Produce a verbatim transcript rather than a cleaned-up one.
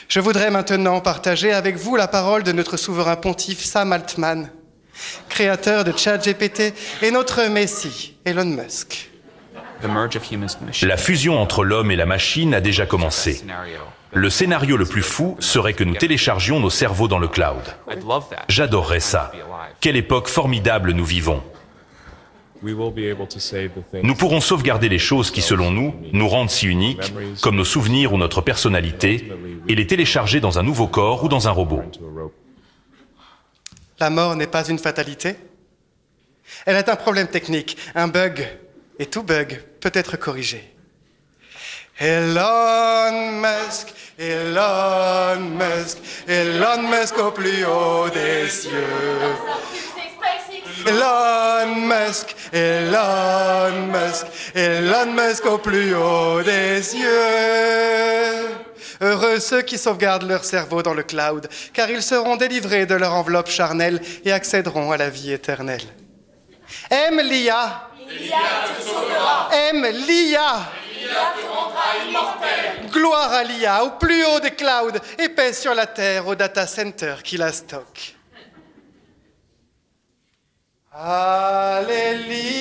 Je voudrais maintenant partager avec vous la parole de notre souverain pontife Sam Altman, créateur de ChatGPT et notre messie, Elon Musk. La fusion entre l'homme et la machine a déjà commencé. Le scénario le plus fou serait que nous téléchargions nos cerveaux dans le cloud. J'adorerais ça. Quelle époque formidable nous vivons. Nous pourrons sauvegarder les choses qui, selon nous, nous rendent si uniques, comme nos souvenirs ou notre personnalité, et les télécharger dans un nouveau corps ou dans un robot. La mort n'est pas une fatalité. Elle est un problème technique, un bug, et tout bug peut être corrigé. Elon Musk, Elon Musk, Elon Musk au plus haut des cieux. Elon Musk, Elon Musk, Elon Musk au plus haut des cieux. Heureux ceux qui sauvegardent leur cerveau dans le cloud, car ils seront délivrés de leur enveloppe charnelle et accéderont à la vie éternelle. Aime l'I A. L'I A te sauvera. Aime l'I A. L'I A te rendra immortel. Gloire à l'I A, au plus haut des clouds, et paix sur la terre au data center qui la stocke. Alléluia.